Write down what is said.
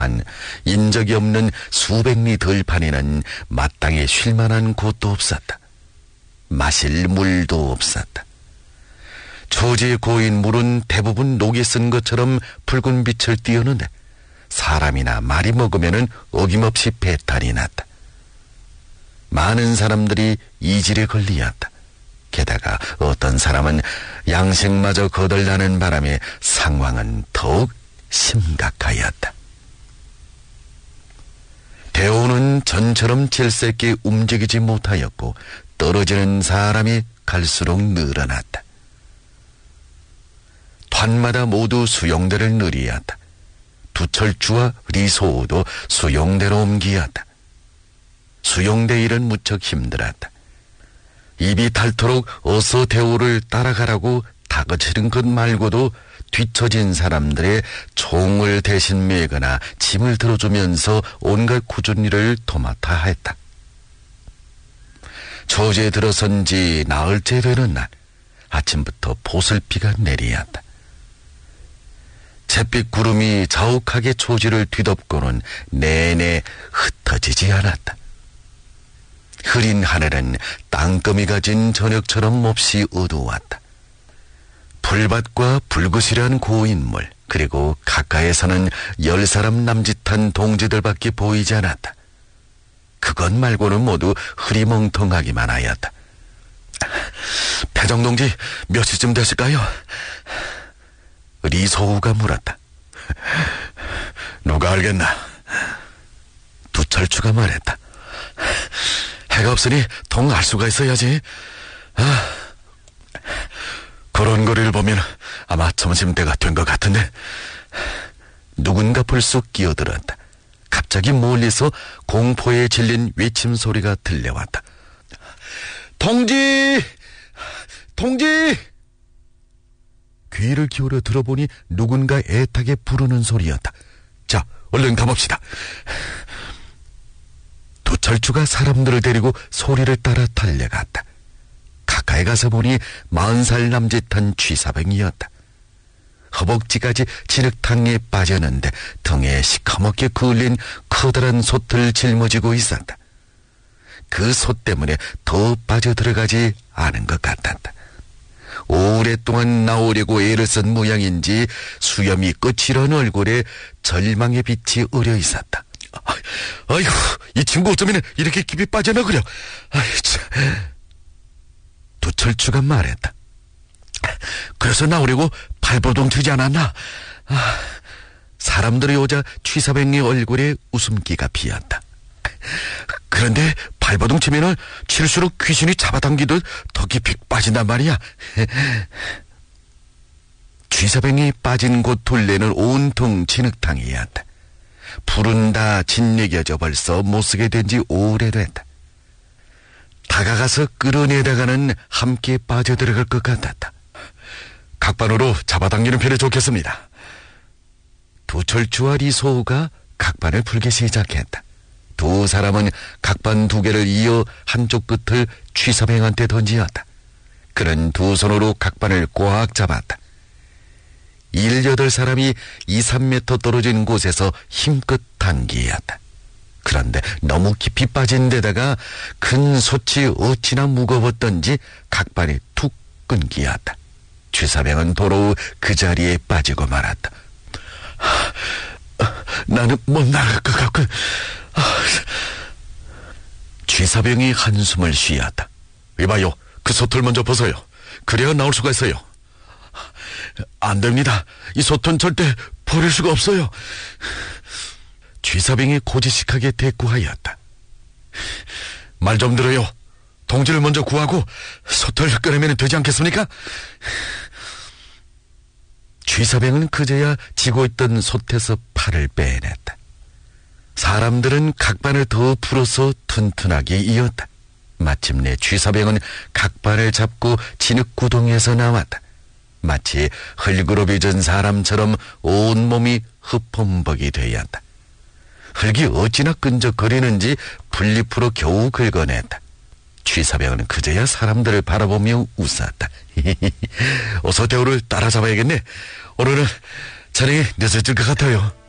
인적이 없는 수백리 들판에는 마땅히 쉴만한 곳도 없었다. 마실 물도 없었다. 초지에 고인 물은 대부분 녹이 쓴 것처럼 붉은 빛을 띠었는데 사람이나 말이 먹으면은 어김없이 배탈이 났다. 많은 사람들이 이질에 걸리었다. 게다가 어떤 사람은 양식마저 거덜나는 바람에 상황은 더욱 심각하였다. 대오는 전처럼 질색게 움직이지 못하였고 떨어지는 사람이 갈수록 늘어났다. 团마다 모두 수용대를 늘이었다. 두철주와 리소우도 수용대로 옮기었다. 수용대 일은 무척 힘들었다. 입이 닳도록 어서 대오를 따라가라고 다그치는 것 말고도 뒤처진 사람들의 총을 대신 메거나 짐을 들어주면서 온갖 굳은 일을 도맡아 했다. 초지에 들어선 지 나흘째 되는 날 아침부터 보슬비가 내리었다. 잿빛 구름이 자욱하게 초지를 뒤덮고는 내내 흩어지지 않았다. 흐린 하늘은 땅거미가 진 저녁처럼 몹시 어두웠다. 불밭과 불긋이란 고인물, 그리고 가까이에서는 10사람 남짓한 동지들밖에 보이지 않았다. 그것 말고는 모두 흐리멍텅하기만 하였다. 패정동지 몇 시쯤 되실까요? 리소우가 물었다. 누가 알겠나? 두철추가 말했다. 해가 없으니 통 알 수가 있어야지. 걸음걸이를 보면 아마 점심때가 된 것 같은데. 누군가 불쑥 끼어들었다. 갑자기 멀리서 공포에 질린 외침 소리가 들려왔다. 동지! 동지! 귀를 기울여 들어보니 누군가 애타게 부르는 소리였다. 자, 얼른 가봅시다. 두철추가 사람들을 데리고 소리를 따라 달려갔다. 가까이 가서 보니 40살 남짓한 취사병이었다. 허벅지까지 진흙탕에 빠졌는데 등에 시커멓게 그을린 커다란 솥을 짊어지고 있었다. 그 솥 때문에 더 빠져들어가지 않은 것 같았다. 오랫동안 나오려고 애를 쓴 모양인지 수염이 끝이런 얼굴에 절망의 빛이 어려 있었다. 아이고, 이 친구 어쩌면 이렇게 깊이 빠져나그려. 두철추가 말했다. 그래서 나오려고 발버둥 치지 않았나? 사람들이 오자 취사병의 얼굴에 웃음기가 피었다. 그런데 발버둥 치면은 칠수록 귀신이 잡아당기듯 더 깊이 빠진단 말이야. 취사병이 빠진 곳 둘레는 온통 진흙탕이었다. 불은 다 짓이겨져 벌써 못쓰게 된 지 오래됐다. 다가가서 끌어내다가는 함께 빠져들어갈 것 같았다. 각반으로 잡아당기는 편이 좋겠습니다. 두철추와 리소우가 각반을 풀기 시작했다. 두 사람은 각반 2개를 이어 한쪽 끝을 취사병한테 던지었다. 그는 두 손으로 각반을 꽉 잡았다. 7-8사람이 2-3m 떨어진 곳에서 힘껏 당기었다. 그런데 너무 깊이 빠진 데다가 큰 솥이 어찌나 무거웠던지 각반이 툭 끊기었다. 취사병은 도로 그 자리에 빠지고 말았다. 나는 못 나갈 것 같군. 취사병이 한숨을 쉬었다. 이봐요, 그 솥을 먼저 벗어요. 그래야 나올 수가 있어요. 안 됩니다. 이 솥은 절대 버릴 수가 없어요. 취사병이 고지식하게 대꾸하였다. 말 좀 들어요. 동지를 먼저 구하고 솥을 꺼내면 되지 않겠습니까? 취사병은 그제야 지고 있던 솥에서 팔을 빼냈다. 사람들은 각반을 더 풀어서 튼튼하게 이었다. 마침내 취사병은 각반을 잡고 진흙구덩이에서 나왔다. 마치 흙으로 빚은 사람처럼 온몸이 흡범벅이 되었다. 흙이 어찌나 끈적거리는지 풀잎으로 겨우 긁어냈다. 취사병은 그제야 사람들을 바라보며 웃었다. 어서 대우를 따라잡아야겠네. 오늘은 촬영이 늦어질 것 같아요.